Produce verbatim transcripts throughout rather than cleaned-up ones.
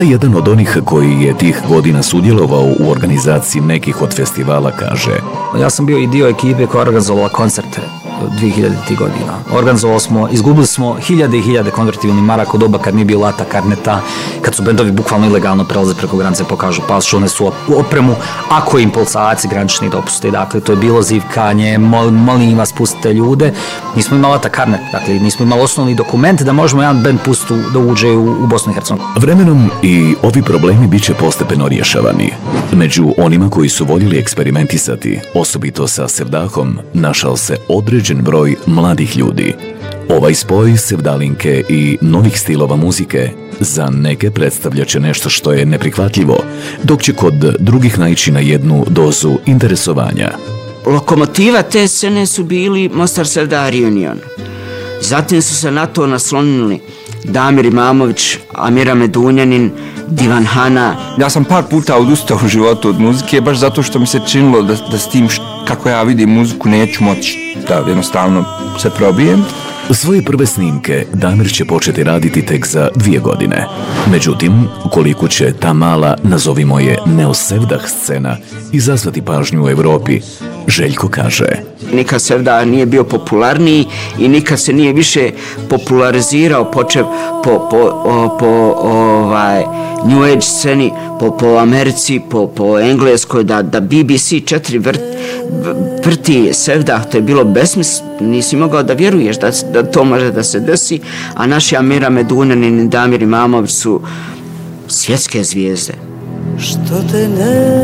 Jedan od onih koji je tih godina sudjelovao u organizaciji nekih od festivala kaže: ja sam bio i dio ekipe koja organizovala koncerte dvije hiljaditih godina. Organizovali smo, izgubili smo hiljade i hiljade konvertibilnih maraka u doba kad nije bilo lata karneta, kad su bendovi bukvalno ilegalno prelaze preko granice, pokažu pasoš, one su opremu, ako im policajaci granični dopuste. Dakle, to je bilo zivkanje, mol, molim vas, pustite ljude. Nismo imali lata karnet, dakle, nismo imali osnovni dokument da možemo jedan bend pustiti da uđe u, u Bosnu i Hercegovinu. Vremenom i ovi problemi bit će postepeno rješavani. Među onima koji su voljeli eksperimentisati, osobito sa sevdahom, našao se određen broj mladih ljudi. Ovaj spoj sevdalinke i novih stilova muzike za neke predstavljaće nešto što je neprihvatljivo, dok će kod drugih naići na jednu dozu interesovanja. Lokomotiva te scene su bili Mostar Sevda Reunion. Zatim su se na to naslonili Damir Imamović, Amira Medunjanin, Divan Hana. Ja sam par puta odustao u životu od muzike, baš zato što mi se činilo da, da s tim kako ja vidim muziku neću moći da jednostavno se probijem. Svoje prve snimke Damir će početi raditi tek za dvije godine. Međutim, koliko će ta mala, nazovimo je neosevdah scena, izazvati pažnju u Evropi, Željko kaže: nikad sevdah nije bio popularniji i nikad se nije više popularizirao počev po, po, o, po ovaj, New Age sceni, po, po Americi, po, po Engleskoj, da, da B B C četiri vrt, vrti sevdah, to je bilo besmisleno, nisi mogao da vjeruješ da, da to može da se desi, a naši Amira Medunjanin i Damir Imamović su svjetske zvijezde. Što te ne...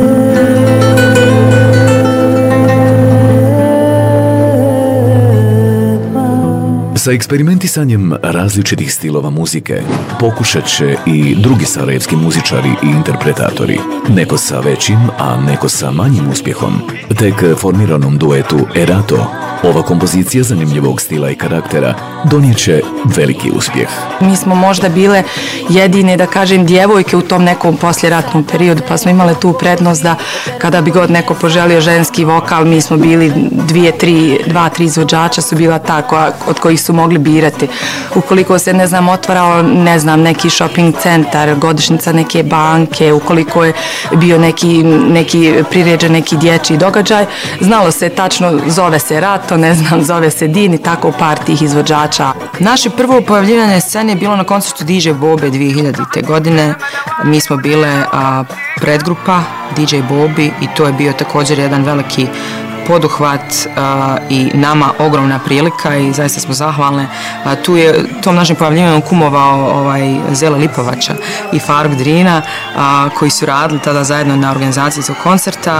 Sa eksperimentisanjem različitih stilova muzike pokušat će i drugi sarajevski muzičari i interpretatori, neko sa većim, a neko sa manjim uspjehom. Tek formiranom duetu Erato, ova kompozicija zanimljivog stila i karaktera donijet će veliki uspjeh. Mi smo možda bile jedine, da kažem, djevojke u tom nekom posljeratnom periodu, pa smo imale tu prednost da kada bi god neko poželio ženski vokal, mi smo bili dvije, tri, dva, tri izvođača su bila ta koja, od kojih su mogli birati. Ukoliko se, ne znam, otvarao, ne znam, neki shopping centar, godišnjica neke banke, ukoliko je bio neki, neki priređen neki dječji događaj, znalo se tačno, zove se Rato, ne znam, zove se Din i tako par tih izvođača. Naše prvo pojavljivanje scene je bilo na koncertu D J Bobe dvije hiljadite. godine. Mi smo bile a, predgrupa D J Bobi i to je bio također jedan veliki poduhvat a, i nama ogromna prilika i zaista smo zahvalne. A, tu je tom našem pojavljivanju kumovao ovaj, Zele Lipovača i Faruk Drina a, koji su radili tada zajedno na organizaciji tog koncerta.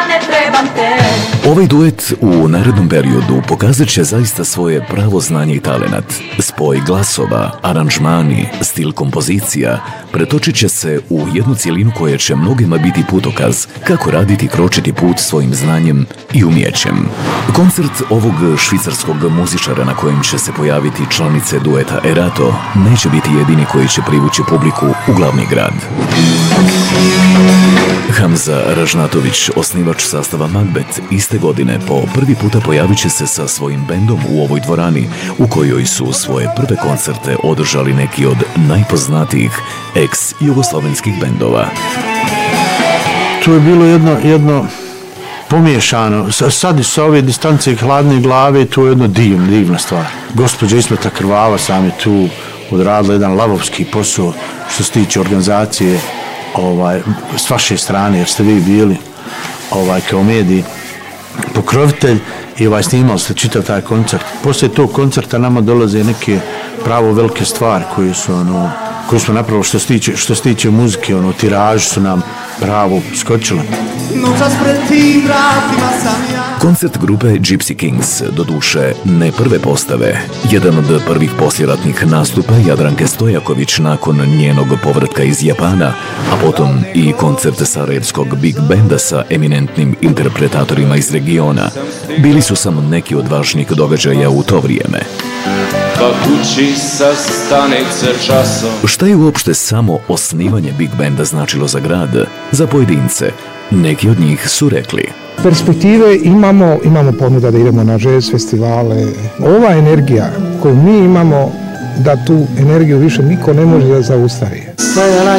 Ovaj duet u narednom periodu pokazat će zaista svoje pravo znanje i talenat. Spoj glasova, aranžmani, stil kompozicija pretočit će se u jednu cjelinu koja će mnogima biti putokaz kako raditi i kročiti put svojim znanjem i umijećem. Koncert ovog švicarskog muzičara na kojem će se pojaviti članice dueta Erato neće biti jedini koji će privući publiku u glavni grad. Hamza Ražnatović, osnivač sastava Macbeth, iste godine po prvi puta pojavit će se sa svojim bendom u ovoj dvorani u kojoj su svoje prve koncerte održali neki od najpoznatijih ex-jugoslavenskih bendova. To je bilo jedno, jedno pomiješano. Sad sa ove distance hladne glave to je jedno divna, divna stvar. Gospođa Ismeta Krvava sam je tu odradila jedan lavovski posao što se tiče organizacije ovaj, s vaše strane, jer ste vi bili ovaj, kao mediji pokrovitelj i ovaj, snimali ste čitav taj koncert. Poslije tog koncerta nama dolaze neke pravo velike stvari koje su ono, koje smo napravili što se tiče, što se tiče muzike, ono, tiraž su nam pravo skočile. Koncert grupe Gypsy Kings, doduše ne prve postave, jedan od prvih posljeratnih nastupa Jadranke Stojaković nakon njenog povratka iz Japana, a potom i koncert sarajevskog big benda sa eminentnim interpretatorima iz regiona, bili su samo neki od važnijih događaja u to vrijeme. Šta je uopšte samo osnivanje big benda značilo za grad, za pojedince? Neki od njih su rekli: perspektive imamo, imamo ponuda da idemo na jazz festivale. Ova energija koju mi imamo, da tu energiju više niko ne može da zaustavi.